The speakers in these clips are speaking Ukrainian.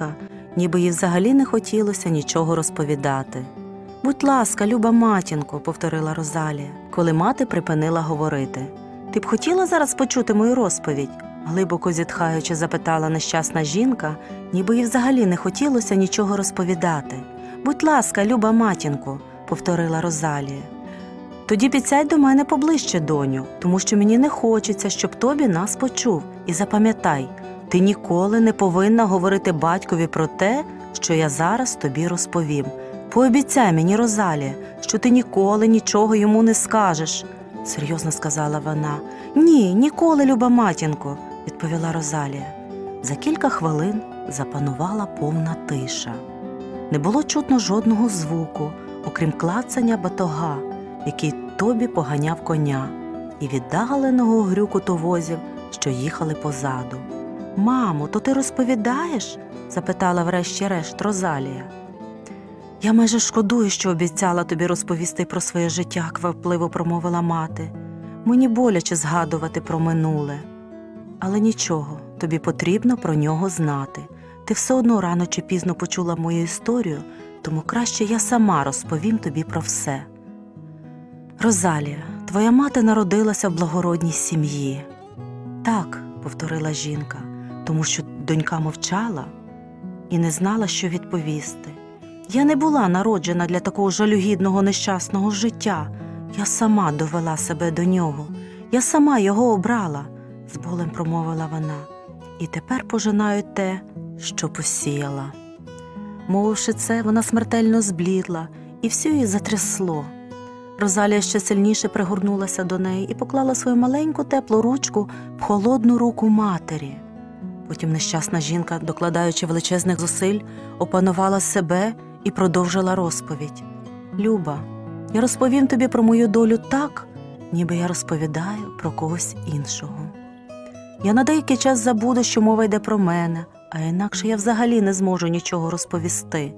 жінка, ніби їй взагалі не хотілося нічого розповідати. «Будь ласка, люба матінко», – повторила Розалія, коли мати припинила говорити. «Ти б хотіла зараз почути мою розповідь?» – глибоко зітхаючи, запитала нещасна жінка, ніби їй взагалі не хотілося нічого розповідати. «Будь ласка, люба матінко», – повторила Розалія. «Тоді підсядь до мене поближче, доню, тому що мені не хочеться, щоб Тобі нас почув. І запам'ятай, ти ніколи не повинна говорити батькові про те, що я зараз тобі розповім. Пообіцяй мені, Розалія, що ти ніколи нічого йому не скажеш», – серйозно сказала вона. «Ні, ніколи, люба матінко», – відповіла Розалія. За кілька хвилин запанувала повна тиша. Не було чутно жодного звуку, окрім клацання батога, який Тобі поганяв коня, і віддаленого грюкоту возів, що їхали позаду. «Мамо, то ти розповідаєш?» – запитала врешті-решт Розалія. «Я майже шкодую, що обіцяла тобі розповісти про своє життя», – квапливо промовила мати. «Мені боляче згадувати про минуле. Але нічого, тобі потрібно про нього знати. Ти все одно рано чи пізно почула мою історію, тому краще я сама розповім тобі про все. Розалія, твоя мати народилася в благородній сім'ї». «Так», – повторила жінка, тому що донька мовчала і не знала, що відповісти. «Я не була народжена для такого жалюгідного нещасного життя. Я сама довела себе до нього. Я сама його обрала», – з болем промовила вона. «І тепер пожинаю те, що посіяла». Мовивши це, вона смертельно зблідла, і всю її затрясло. Розалія ще сильніше пригорнулася до неї і поклала свою маленьку теплу ручку в холодну руку матері. Потім нещасна жінка, докладаючи величезних зусиль, опанувала себе і продовжила розповідь. «Люба, я розповім тобі про мою долю так, ніби я розповідаю про когось іншого. Я на деякий час забуду, що мова йде про мене, а інакше я взагалі не зможу нічого розповісти.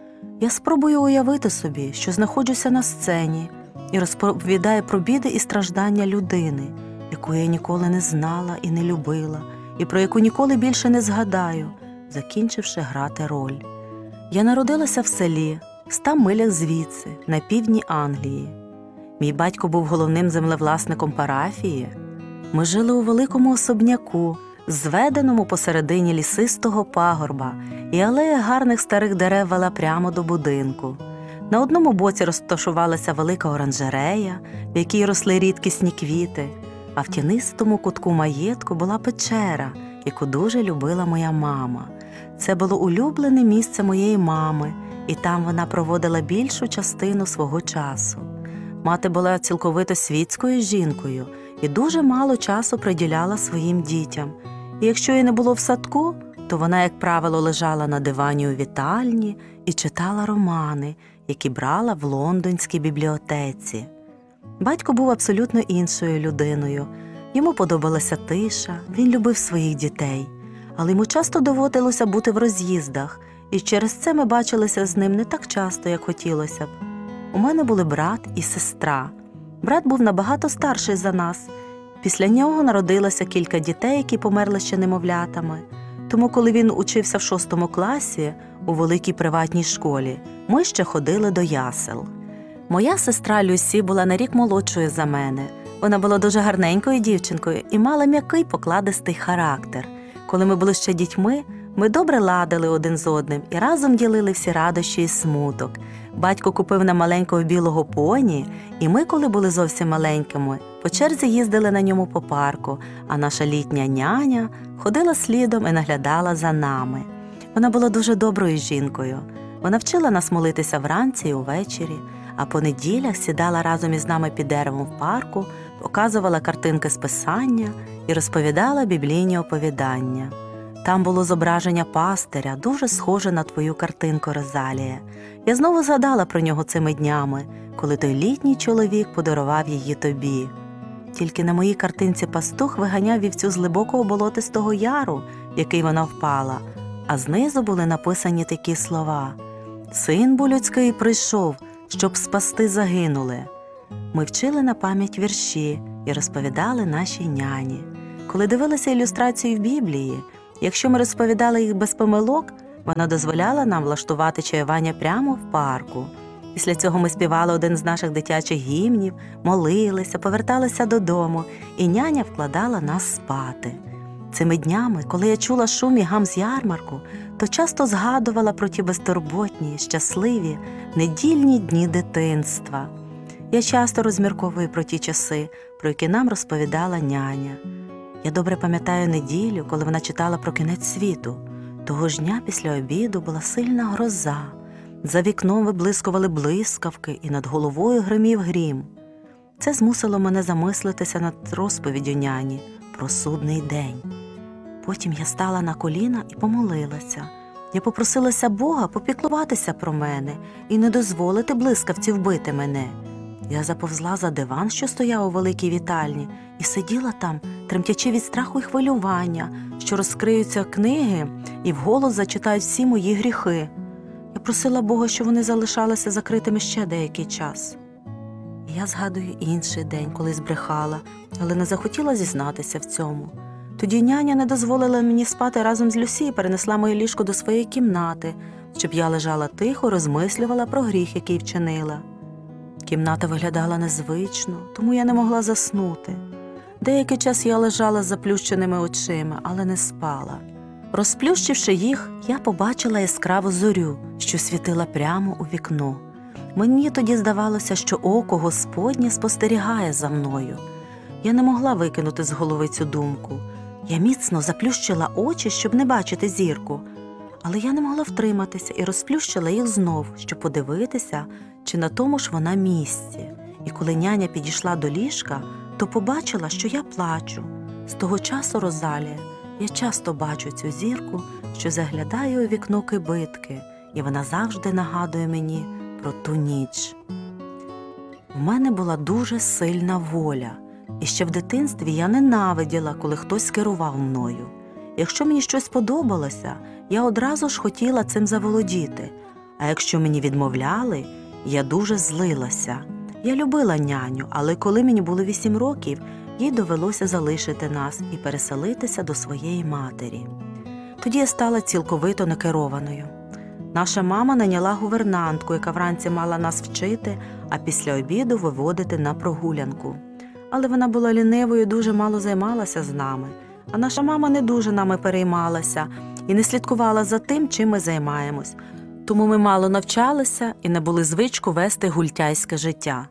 Я спробую уявити собі, що знаходжуся на сцені і розповідаю про біди і страждання людини, яку я ніколи не знала і не любила, і про яку ніколи більше не згадаю, закінчивши грати роль. Я народилася в селі, 100 милях звідси, на півдні Англії. Мій батько був головним землевласником парафії. Ми жили у великому особняку, зведеному посередині лісистого пагорба, і алея гарних старих дерев вела прямо до будинку. На одному боці розташувалася велика оранжерея, в якій росли рідкісні квіти, а в тінистому кутку маєтку була печера, яку дуже любила моя мама. Це було улюблене місце моєї мами, і там вона проводила більшу частину свого часу. Мати була цілковито світською жінкою і дуже мало часу приділяла своїм дітям. І якщо її не було в садку, то вона, як правило, лежала на дивані у вітальні і читала романи, які брала в лондонській бібліотеці. Батько був абсолютно іншою людиною. Йому подобалася тиша, він любив своїх дітей. Але йому часто доводилося бути в роз'їздах, і через це ми бачилися з ним не так часто, як хотілося б. У мене були брат і сестра. Брат був набагато старший за нас. Після нього народилося кілька дітей, які померли ще немовлятами. Тому, коли він учився в 6 класі у великій приватній школі, ми ще ходили до ясел. Моя сестра Люсі була на рік молодшою за мене. Вона була дуже гарненькою дівчинкою і мала м'який покладистий характер. Коли ми були ще дітьми, ми добре ладили один з одним і разом ділили всі радощі і смуток. Батько купив нам маленького білого поні, і ми, коли були зовсім маленькими, по черзі їздили на ньому по парку, а наша літня няня ходила слідом і наглядала за нами. Вона була дуже доброю жінкою. Вона вчила нас молитися вранці і увечері, а по неділях сідала разом із нами під деревом в парку, показувала картинки з писання і розповідала біблійні оповідання. Там було зображення пастиря, дуже схоже на твою картинку, Розалія. Я знову згадала про нього цими днями, коли той літній чоловік подарував її тобі. Тільки на моїй картинці пастух виганяв вівцю з глибокого болотистого яру, в який вона впала, а знизу були написані такі слова: «Син бо людський прийшов, щоб спасти загинуле». Ми вчили на пам'ять вірші і розповідали нашій няні. Коли дивилися ілюстрації в Біблії, якщо ми розповідали їх без помилок, Вона дозволяла нам влаштувати чаювання прямо в парку. Після цього ми співали один з наших дитячих гімнів, молилися, поверталися додому, і няня вкладала нас спати. Цими днями, коли я чула шум і гам з ярмарку, то часто згадувала про ті безтурботні, щасливі, недільні дні дитинства. Я часто розмірковую про ті часи, про які нам розповідала няня. Я добре пам'ятаю неділю, коли вона читала про кінець світу. Того ж дня після обіду була сильна гроза. За вікном виблискували блискавки, і над головою гримів грім. Це змусило мене замислитися над розповіддю няні про судний день. Потім я стала на коліна і помолилася. Я попросилася Бога попіклуватися про мене і не дозволити блискавці вбити мене. Я заповзла за диван, що стояв у великій вітальні, і сиділа там, тремтячи від страху і хвилювання, що розкриються книги і вголос зачитають всі мої гріхи. Я просила Бога, щоб вони залишалися закритими ще деякий час. І я згадую інший день, коли збрехала, але не захотіла зізнатися в цьому. Тоді няня не дозволила мені спати разом з Люсі і перенесла моє ліжко до своєї кімнати, щоб я лежала тихо, розмислювала про гріх, який вчинила. Кімната виглядала незвично, тому я не могла заснути. Деякий час я лежала з заплющеними очима, але не спала. Розплющивши їх, я побачила яскраву зорю, що світила прямо у вікно. Мені тоді здавалося, що око Господнє спостерігає за мною. Я не могла викинути з голови цю думку. Я міцно заплющила очі, щоб не бачити зірку. Але я не могла втриматися і розплющила їх знов, щоб подивитися, чи на тому ж вона місці. І коли няня підійшла до ліжка, то побачила, що я плачу. З того часу, Розалія, я часто бачу цю зірку, що заглядає у вікно кибитки, і вона завжди нагадує мені про ту ніч. У мене була дуже сильна воля, і ще в дитинстві я ненавиділа, коли хтось керував мною. Якщо мені щось подобалося, я одразу ж хотіла цим заволодіти, а якщо мені відмовляли, я дуже злилася. Я любила няню, але коли мені було 8 років, їй довелося залишити нас і переселитися до своєї матері. Тоді я стала цілковито некерованою. Наша мама найняла гувернантку, яка вранці мала нас вчити, а після обіду виводити на прогулянку. Але вона була лінивою і дуже мало займалася з нами. А наша мама не дуже нами переймалася і не слідкувала за тим, чим ми займаємось. Тому ми мало навчалися і не були звичку вести гультяйське життя.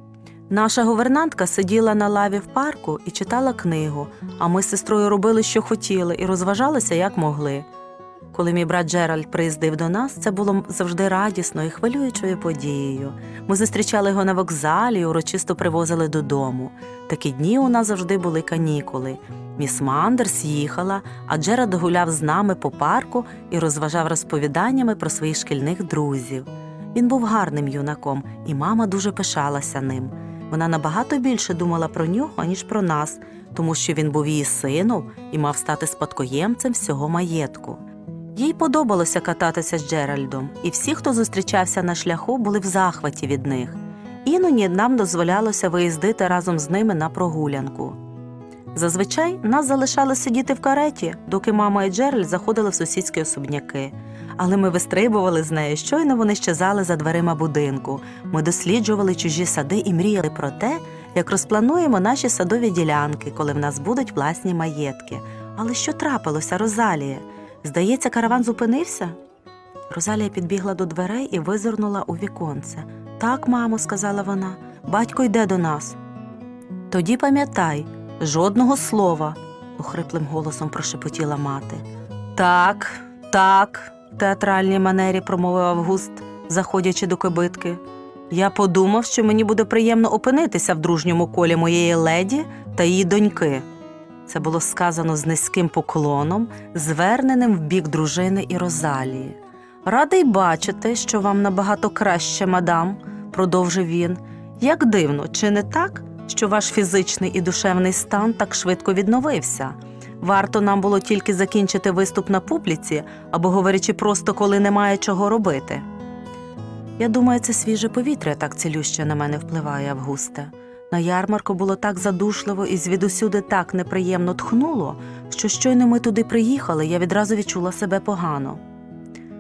Наша гувернантка сиділа на лаві в парку і читала книгу, а ми з сестрою робили, що хотіли, і розважалися, як могли. Коли мій брат Джеральд приїздив до нас, це було завжди радісною і хвилюючою подією. Ми зустрічали його на вокзалі і урочисто привозили додому. Такі дні у нас завжди були канікули. Міс Мандерс їхала, а Джеральд гуляв з нами по парку і розважав розповіданнями про своїх шкільних друзів. Він був гарним юнаком, і мама дуже пишалася ним. Вона набагато більше думала про нього, ніж про нас, тому що він був її сином і мав стати спадкоємцем всього маєтку. Їй подобалося кататися з Джеральдом, і всі, хто зустрічався на шляху, були в захваті від них. Іноді нам дозволялося виїздити разом з ними на прогулянку. Зазвичай нас залишали сидіти в кареті, доки мама і Джеральд заходили в сусідські особняки. Але ми вистрибували з нею, щойно вони щезали за дверима будинку. Ми досліджували чужі сади і мріяли про те, як розплануємо наші садові ділянки, коли в нас будуть власні маєтки. Але що трапилося, Розалія? Здається, караван зупинився? Розалія підбігла до дверей і визирнула у віконце. «Так, мамо», – сказала вона, – «батько йде до нас». «Тоді пам'ятай, жодного слова», – охриплим голосом прошепотіла мати. «Так, так», – в театральній манері промовив Август, заходячи до кибитки. «Я подумав, що мені буде приємно опинитися в дружньому колі моєї леді та її доньки». Це було сказано з низьким поклоном, зверненим в бік дружини і Розалії. «Радий бачити, що вам набагато краще, мадам», – продовжив він. «Як дивно, чи не так, що ваш фізичний і душевний стан так швидко відновився? Варто нам було тільки закінчити виступ на публіці, або говорячи просто, коли немає чого робити». «Я думаю, це свіже повітря так цілюще на мене впливає, Августе. На ярмарку було так задушливо і звідусюди так неприємно тхнуло, що щойно ми туди приїхали, я відразу відчула себе погано».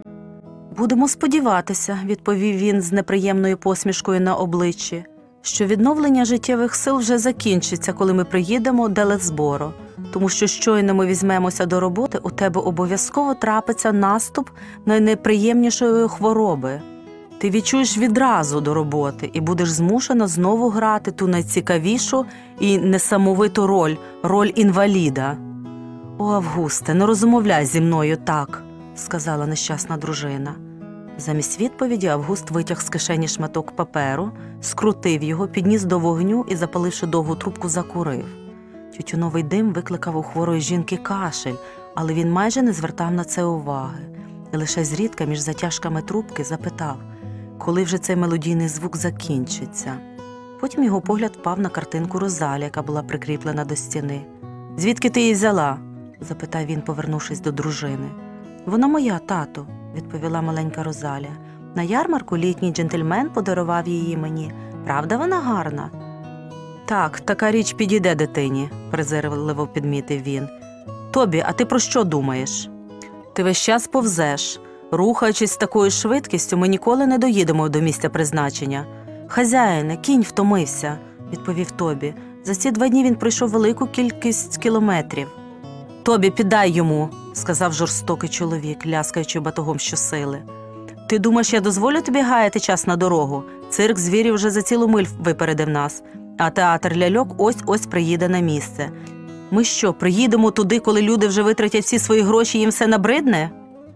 «Будемо сподіватися», – відповів він з неприємною посмішкою на обличчі, «що відновлення життєвих сил вже закінчиться, коли ми приїдемо до Лесборо, тому що щойно ми візьмемося до роботи, у тебе обов'язково трапиться наступ найнеприємнішої хвороби. Ти відчуєш відразу до роботи і будеш змушена знову грати ту найцікавішу і несамовиту роль інваліда». «О, Августе, не розмовляй зі мною так», – сказала нещасна дружина. Замість відповіді Август витяг з кишені шматок паперу, скрутив його, підніс до вогню і, запаливши довгу трубку, закурив. Тютюновий дим викликав у хворої жінки кашель, але він майже не звертав на це уваги. І лише зрідка між затяжками трубки запитав, коли вже цей мелодійний звук закінчиться. Потім його погляд впав на картинку Розалі, яка була прикріплена до стіни. «Звідки ти її взяла?» – запитав він, повернувшись до дружини. «Вона моя, тату», – відповіла маленька Розалія. «На ярмарку літній джентльмен подарував її мені. Правда, вона гарна?» «Так, така річ підійде дитині», – презирливо підмітив він. «Тобі, а ти про що думаєш? Ти весь час повзеш. Рухаючись з такою швидкістю, ми ніколи не доїдемо до місця призначення». «Хазяїне, кінь втомився», – відповів Тобі. «За ці 2 дні він пройшов велику кількість кілометрів». «Тобі, піддай йому», – сказав жорстокий чоловік, ляскаючи батогом щосили. «Ти думаєш, я дозволю тобі гаяти час на дорогу? Цирк звірів вже за цілу миль випередив нас, а театр ляльок ось-ось приїде на місце. Ми що, приїдемо туди, коли люди вже витратять всі свої гроші і їм все набридне?»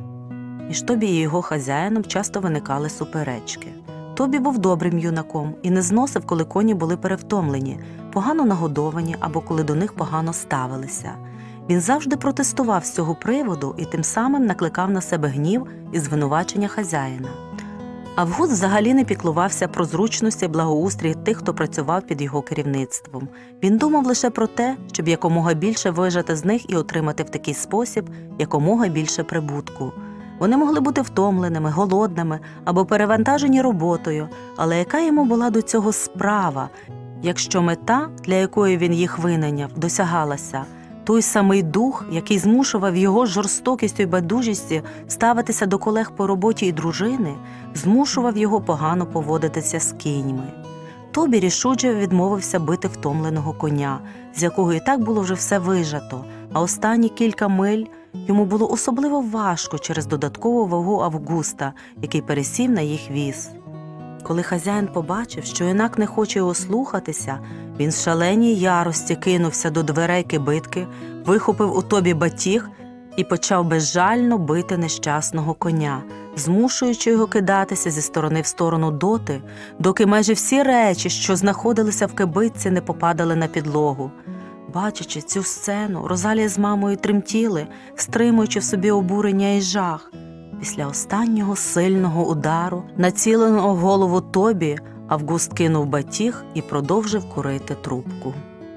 Між Тобі і його хазяїном часто виникали суперечки. Тобі був добрим юнаком і не зносив, коли коні були перевтомлені, погано нагодовані або коли до них погано ставилися. Він завжди протестував з цього приводу і тим самим накликав на себе гнів і звинувачення хазяїна. Август взагалі не піклувався про зручності і благоустрій тих, хто працював під його керівництвом. Він думав лише про те, щоб якомога більше вижати з них і отримати в такий спосіб якомога більше прибутку. Вони могли бути втомленими, голодними або перевантажені роботою, але яка йому була до цього справа, якщо мета, для якої він їх винайняв, досягалася? Той самий дух, який змушував його з жорстокістю і байдужістю ставитися до колег по роботі і дружини, змушував його погано поводитися з кіньми. Тобі рішуче відмовився бити втомленого коня, з якого і так було вже все вижато, а останні кілька миль йому було особливо важко через додаткову вагу Августа, який пересів на їх віз. Коли хазяїн побачив, що юнак не хоче його слухатися, він в шаленій ярості кинувся до дверей кибитки, вихопив у Тобі батіг і почав безжально бити нещасного коня, змушуючи його кидатися зі сторони в сторону доти, доки майже всі речі, що знаходилися в кибитці, не попадали на підлогу. Бачачи цю сцену, Розалія з мамою тремтіли, стримуючи в собі обурення і жах. Після останнього сильного удару, націленого в голову Тобі, Август кинув батіг і продовжив курити трубку.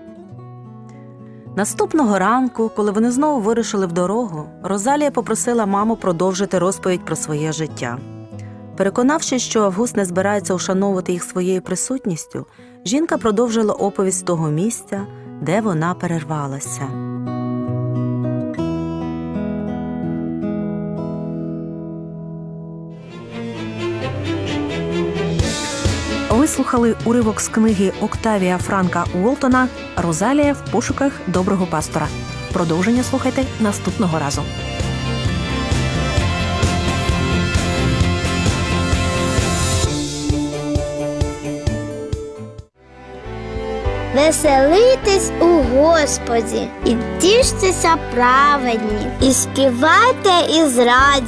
Наступного ранку, коли вони знову вирушили в дорогу, Розалія попросила маму продовжити розповідь про своє життя. Переконавшись, що Август не збирається ушановувати їх своєю присутністю, жінка продовжила оповідь з того місця, де вона перервалася. Ви слухали уривок з книги Октавія Франка Уолтона «Розалія в пошуках доброго пастора». Продовження слухайте наступного разу. Веселитесь у Господі, і тіштеся праведні, і співайте із радістю.